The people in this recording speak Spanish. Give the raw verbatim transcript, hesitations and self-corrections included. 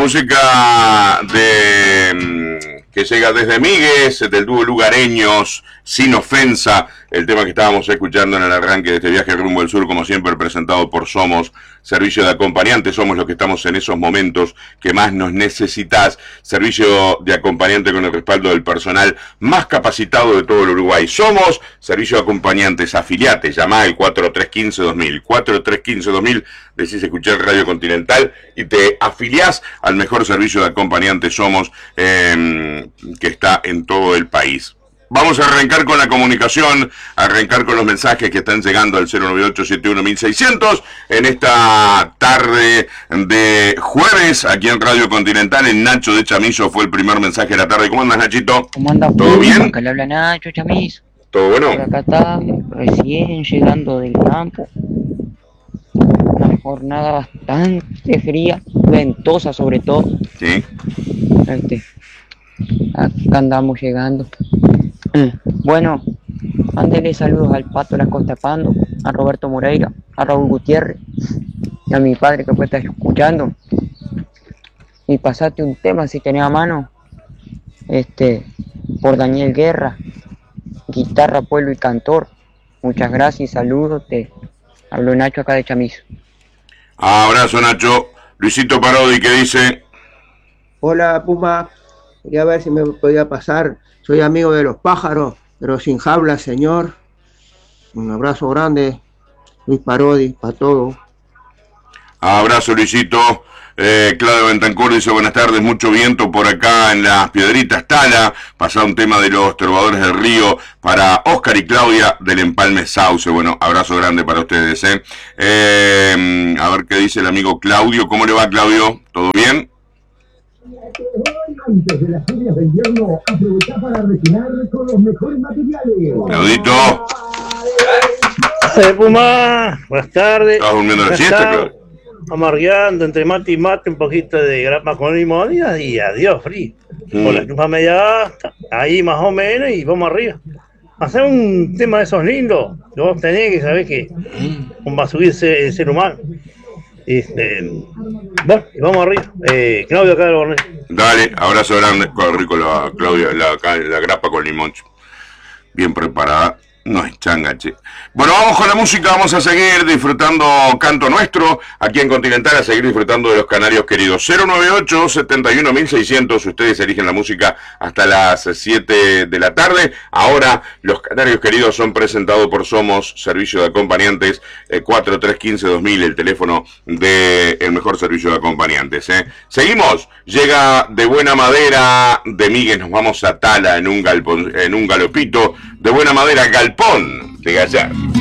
música de que llega desde Migues, del dúo Lugareños, Sin Ofensa, el tema que estábamos escuchando en el arranque de este viaje rumbo al sur, como siempre presentado por Somos, servicio de acompañante. Somos los que estamos en esos momentos que más nos necesitas. Servicio de acompañante con el respaldo del personal más capacitado de todo el Uruguay. Somos servicio de acompañantes, afiliate, llamá al cuatro tres uno cinco dos mil, cuatro tres uno cinco dos mil, decís escuchar Radio Continental y te afiliás al mejor servicio de acompañantes Somos, eh, que está en todo el país. Vamos a arrancar con la comunicación, arrancar con los mensajes que están llegando al cero nueve ocho siete uno seis cero cero en esta tarde de jueves aquí en Radio Continental. El Nacho de Chamizo fue el primer mensaje de la tarde. ¿Cómo andas, Nachito? ¿Cómo andas? ¿Todo bien? Acá le habla Nacho Chamizo. ¿Todo bueno? Por acá estamos, recién llegando del campo. Una jornada bastante fría, ventosa sobre todo. Sí. Este, acá andamos llegando. Bueno, mándele saludos al Pato Las Costa Pando, a Roberto Moreira, a Raúl Gutiérrez y a mi padre que puede estar escuchando. Y pasate un tema si tenés a mano, este, por Daniel Guerra, guitarra, pueblo y cantor. Muchas gracias y saludos. Te hablo Nacho acá de Chamizo. Abrazo, Nacho. Luisito Parodi, ¿qué dice? Hola, Puma. Quería ver si me podía pasar. Soy amigo de los pájaros, pero sin jaula, señor. Un abrazo grande. Luis Parodi, para todo. Abrazo, Luisito. Eh, Claudio Bentancur dice buenas tardes, mucho viento por acá en las Piedritas Tala. Pasá un tema de los Trovadores del Río para Oscar y Claudia del Empalme Sauce. Bueno, abrazo grande para ustedes. ¿eh? Eh, a ver qué dice el amigo Claudio. ¿Cómo le va, Claudio? ¿Todo bien? Antes de las lluvias de invierno, aprovecha para refinar con los mejores materiales. Claudito. ¡Eh, Puma! Buenas tardes. ¿Estás durmiendo la siesta, Claudio? Amargueando entre mate y mate, un poquito de grapa con limón y adiós, frío. Mm. Con la estufa media alta, ahí más o menos, y vamos arriba. Hacer un tema de esos lindos, que vos tenés que saber que va a subirse el ser humano. Este, bueno, y vamos arriba. Eh, Claudio acá de Borneo. Dale, abrazo grande. Qué rico la Claudia, la, la grapa con limón. Bien preparada. No es changa, che. Bueno, vamos con la música, vamos a seguir disfrutando Canto Nuestro, aquí en Continental, a seguir disfrutando de los canarios queridos. cero nueve ocho siete uno seis cero cero, ustedes eligen la música hasta las siete de la tarde. Ahora, los canarios queridos son presentados por Somos, servicio de acompañantes, eh, cuatro tres uno cinco dos mil, el teléfono del mejor servicio de acompañantes. ¿eh? Seguimos, llega de Buena Madera, de Miguel, nos vamos a Tala en un, galpón, en un galopito, de Buena Madera, Galpón de Gallar.